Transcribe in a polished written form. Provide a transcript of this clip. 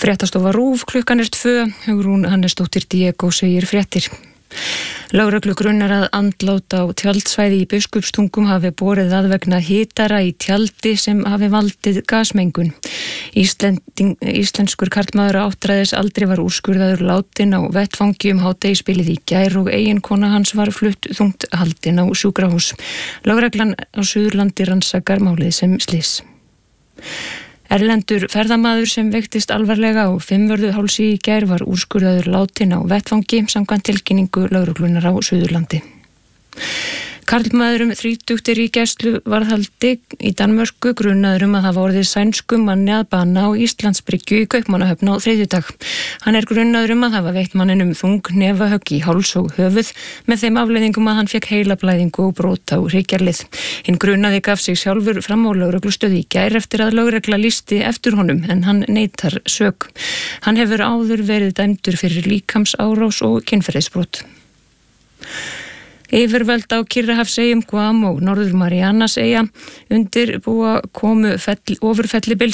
Fréttastofa RÚV, klukkan 2, Hugrún Hannesdóttir Diego segir fréttir. Lögreglu grunnar að andlát á tjaldsvæði í Biskupstungum hafi borið að vegna hitara í tjaldi sem hafi valdið gasmengun. Íslenskur karlmaður áttræðis aldrei var úrskurðaður látin á vettfangi hádegisbilið í gær og eiginkona hans var flutt þungt haldin á sjúkrahús. Lögreglan á Suðurlandi rannsakar málið sem slys. Erlendur ferðamaður sem veiktist alvarlega á Fimmvörðuhálsi í gær var úrskurðaður látin á vettfangi samkvæmt tilkynningu lögreglunar á Suðurlandi. Karlmaður 30 í gæsluvarðhaldi í Danmörku grunaður að hafa orðið sænskum manni að bana á Íslandsbryggju í Kaupmannahöfn á þriðjudag. Hann er grunaður að hafa veitt manninum þung hnefahögg í háls og höfuð með þeim afleiðingum að hann fékk heilablæðingu og brot á hryggjarlið. Hinn grunaði gaf sig sjálfur fram á lögreglustöð í gær eftir að lögregla lýsti eftir honum en hann neitar sök. Hann hefur áður verið dæmdur fyrir líkamsárás og kynferðisbrot. Yfirvöld á Kyrrahafseyjum, Guam og Norður Maríanaseyja undirbúa komu ofurfellibils